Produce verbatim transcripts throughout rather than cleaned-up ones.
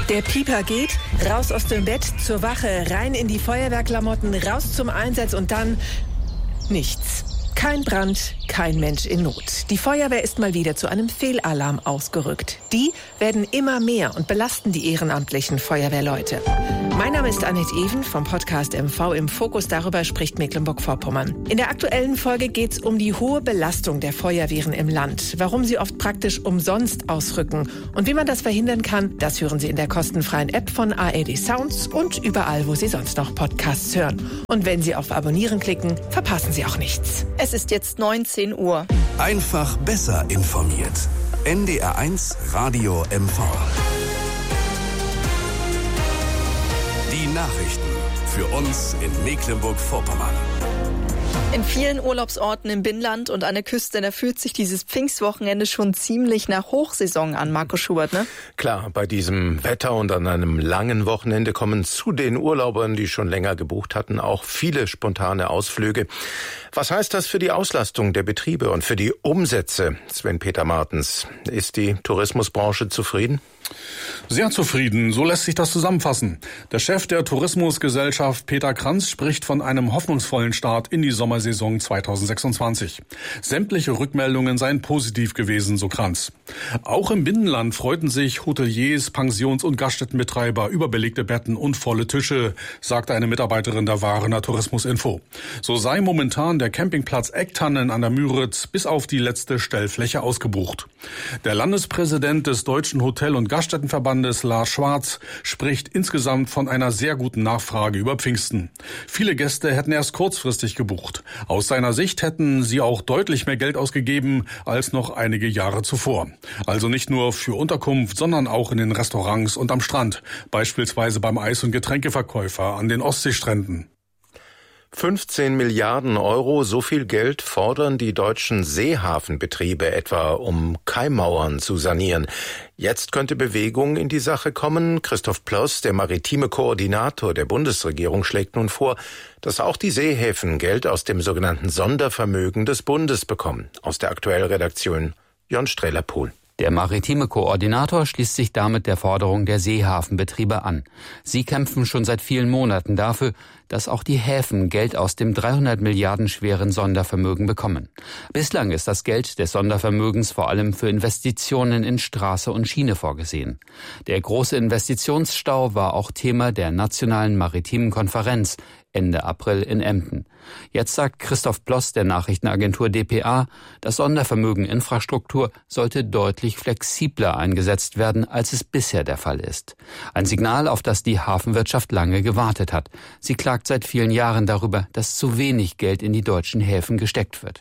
Der Pieper geht, raus aus dem Bett, zur Wache, rein in die Feuerwehrklamotten, raus zum Einsatz und dann nichts. Kein Brand, kein Mensch in Not. Die Feuerwehr ist mal wieder zu einem Fehlalarm ausgerückt. Die werden immer mehr und belasten die ehrenamtlichen Feuerwehrleute. Mein Name ist Annette Even vom Podcast M V im Fokus. Darüber spricht Mecklenburg-Vorpommern. In der aktuellen Folge geht es um die hohe Belastung der Feuerwehren im Land. Warum sie oft praktisch umsonst ausrücken. Und wie man das verhindern kann, das hören Sie in der kostenfreien App von A R D Sounds und überall, wo Sie sonst noch Podcasts hören. Und wenn Sie auf Abonnieren klicken, verpassen Sie auch nichts. Es ist jetzt neunzehn Uhr. Einfach besser informiert. N D R eins Radio M V. Die Nachrichten für uns in Mecklenburg-Vorpommern. In vielen Urlaubsorten im Binnenland und an der Küste, da fühlt sich dieses Pfingstwochenende schon ziemlich nach Hochsaison an, Marco Schubert, ne? Klar, bei diesem Wetter und an einem langen Wochenende kommen zu den Urlaubern, die schon länger gebucht hatten, auch viele spontane Ausflüge. Was heißt das für die Auslastung der Betriebe und für die Umsätze? Sven-Peter Martens, ist die Tourismusbranche zufrieden? Sehr zufrieden, so lässt sich das zusammenfassen. Der Chef der Tourismusgesellschaft Peter Kranz spricht von einem hoffnungsvollen Start in die Sommersaison zweitausendsechsundzwanzig. Sämtliche Rückmeldungen seien positiv gewesen, so Kranz. Auch im Binnenland freuten sich Hoteliers, Pensions- und Gaststättenbetreiber über belegte Betten und volle Tische, sagte eine Mitarbeiterin der Warener Tourismusinfo. So sei momentan der Campingplatz Ecktannen an der Müritz bis auf die letzte Stellfläche ausgebucht. Der Landespräsident des Deutschen Hotel- und Gaststättenverbandes Lars Schwarz spricht insgesamt von einer sehr guten Nachfrage über Pfingsten. Viele Gäste hätten erst kurzfristig gebucht. Aus seiner Sicht hätten sie auch deutlich mehr Geld ausgegeben als noch einige Jahre zuvor. Also nicht nur für Unterkunft, sondern auch in den Restaurants und am Strand, beispielsweise beim Eis- und Getränkeverkäufer an den Ostseestränden. fünfzehn Milliarden Euro, so viel Geld fordern die deutschen Seehafenbetriebe etwa, um Keimmauern zu sanieren. Jetzt könnte Bewegung in die Sache kommen. Christoph Ploss, der maritime Koordinator der Bundesregierung, schlägt nun vor, dass auch die Seehäfen Geld aus dem sogenannten Sondervermögen des Bundes bekommen. Aus der Aktuellredaktion Jon Strehler-Pohl. Der maritime Koordinator schließt sich damit der Forderung der Seehafenbetriebe an. Sie kämpfen schon seit vielen Monaten dafür, dass auch die Häfen Geld aus dem dreihundert Milliarden schweren Sondervermögen bekommen. Bislang ist das Geld des Sondervermögens vor allem für Investitionen in Straße und Schiene vorgesehen. Der große Investitionsstau war auch Thema der Nationalen Maritimen Konferenz Ende April in Emden. Jetzt sagt Christoph Ploss der Nachrichtenagentur D P A, das Sondervermögen Infrastruktur sollte deutlich flexibler eingesetzt werden, als es bisher der Fall ist. Ein Signal, auf das die Hafenwirtschaft lange gewartet hat. Sie klagt seit vielen Jahren darüber, dass zu wenig Geld in die deutschen Häfen gesteckt wird.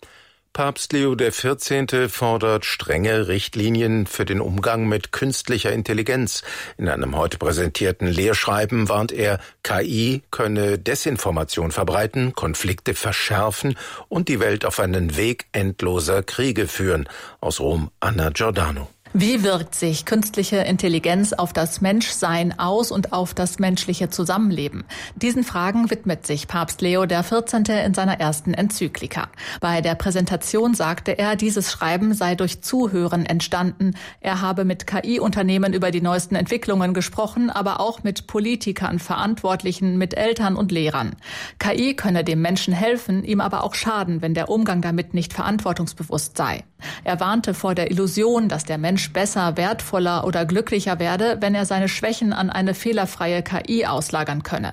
Papst Leo der vierzehnte fordert strenge Richtlinien für den Umgang mit künstlicher Intelligenz. In einem heute präsentierten Lehrschreiben warnt er, K I könne Desinformation verbreiten, Konflikte verschärfen und die Welt auf einen Weg endloser Kriege führen. Aus Rom, Anna Giordano. Wie wirkt sich künstliche Intelligenz auf das Menschsein aus und auf das menschliche Zusammenleben? Diesen Fragen widmet sich Papst Leo der vierzehnte in seiner ersten Enzyklika. Bei der Präsentation sagte er, dieses Schreiben sei durch Zuhören entstanden. Er habe mit K I-Unternehmen über die neuesten Entwicklungen gesprochen, aber auch mit Politikern, Verantwortlichen, mit Eltern und Lehrern. K I könne dem Menschen helfen, ihm aber auch schaden, wenn der Umgang damit nicht verantwortungsbewusst sei. Er warnte vor der Illusion, dass der Mensch besser, wertvoller oder glücklicher werde, wenn er seine Schwächen an eine fehlerfreie K I auslagern könne.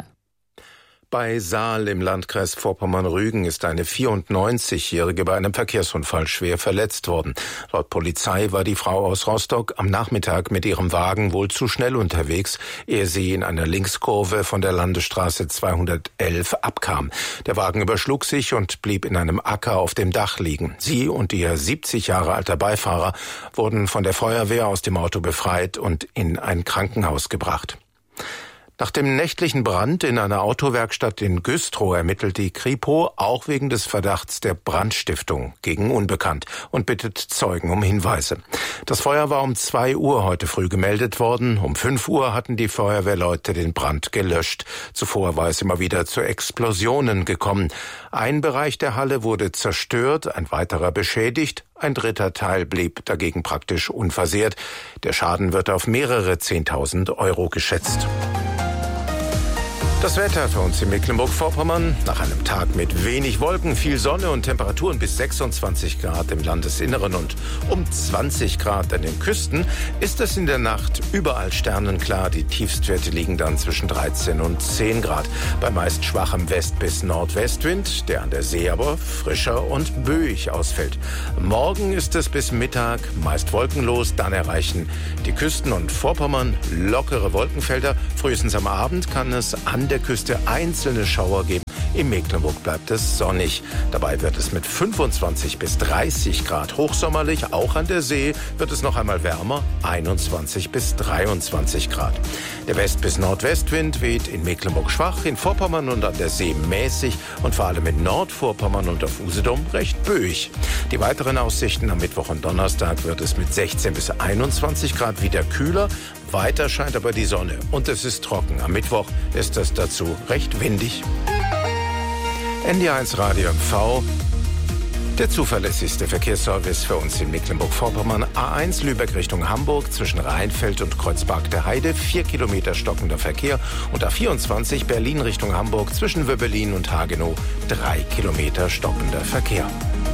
Bei Saal im Landkreis Vorpommern-Rügen ist eine vierundneunzigjährige bei einem Verkehrsunfall schwer verletzt worden. Laut Polizei war die Frau aus Rostock am Nachmittag mit ihrem Wagen wohl zu schnell unterwegs, ehe sie in einer Linkskurve von der Landesstraße zweihundertelf abkam. Der Wagen überschlug sich und blieb in einem Acker auf dem Dach liegen. Sie und ihr siebzig Jahre alter Beifahrer wurden von der Feuerwehr aus dem Auto befreit und in ein Krankenhaus gebracht. Nach dem nächtlichen Brand in einer Autowerkstatt in Güstrow ermittelt die Kripo auch wegen des Verdachts der Brandstiftung gegen Unbekannt und bittet Zeugen um Hinweise. Das Feuer war um zwei Uhr heute früh gemeldet worden. Um fünf Uhr hatten die Feuerwehrleute den Brand gelöscht. Zuvor war es immer wieder zu Explosionen gekommen. Ein Bereich der Halle wurde zerstört, ein weiterer beschädigt. Ein dritter Teil blieb dagegen praktisch unversehrt. Der Schaden wird auf mehrere Zehntausend Euro geschätzt. Das Wetter für uns in Mecklenburg-Vorpommern. Nach einem Tag mit wenig Wolken, viel Sonne und Temperaturen bis sechsundzwanzig Grad im Landesinneren und um zwanzig Grad an den Küsten, ist es in der Nacht überall sternenklar. Die Tiefstwerte liegen dann zwischen dreizehn und zehn Grad. Bei meist schwachem West- bis Nordwestwind, der an der See aber frischer und böig ausfällt. Morgen ist es bis Mittag meist wolkenlos. Dann erreichen die Küsten und Vorpommern lockere Wolkenfelder. Frühestens am Abend kann es an der Küste einzelne Schauer geben. In Mecklenburg bleibt es sonnig. Dabei wird es mit fünfundzwanzig bis dreißig Grad hochsommerlich. Auch an der See wird es noch einmal wärmer, einundzwanzig bis dreiundzwanzig Grad. Der West- bis Nordwestwind weht in Mecklenburg schwach, in Vorpommern und an der See mäßig und vor allem in Nordvorpommern und auf Usedom recht böig. Die weiteren Aussichten am Mittwoch und Donnerstag wird es mit sechzehn bis einundzwanzig Grad wieder kühler. Weiter scheint aber die Sonne und es ist trocken. Am Mittwoch ist es dazu recht windig. N D R eins Radio M V, der zuverlässigste Verkehrsservice für uns in Mecklenburg-Vorpommern. A eins Lübeck Richtung Hamburg zwischen Rheinfeld und Kreuzberg der Heide, vier Kilometer stockender Verkehr. Und A vierundzwanzig Berlin Richtung Hamburg zwischen Wöbbelin und Hagenow, drei Kilometer stockender Verkehr.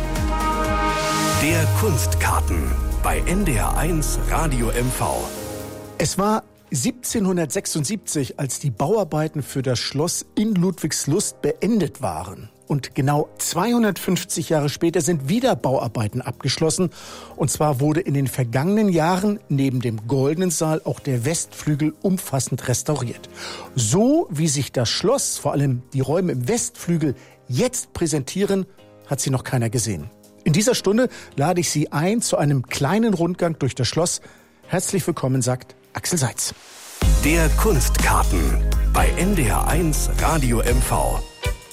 Der Kunstkarten bei N D R eins Radio M V. Es war siebzehnhundertsechsundsiebzig, als die Bauarbeiten für das Schloss in Ludwigslust beendet waren. Und genau zweihundertfünfzig Jahre später sind wieder Bauarbeiten abgeschlossen. Und zwar wurde in den vergangenen Jahren neben dem Goldenen Saal auch der Westflügel umfassend restauriert. So wie sich das Schloss, vor allem die Räume im Westflügel, jetzt präsentieren, hat sie noch keiner gesehen. In dieser Stunde lade ich Sie ein zu einem kleinen Rundgang durch das Schloss. Herzlich willkommen, sagt Axel Seitz. Der Kunstkarten bei N D R eins Radio M V.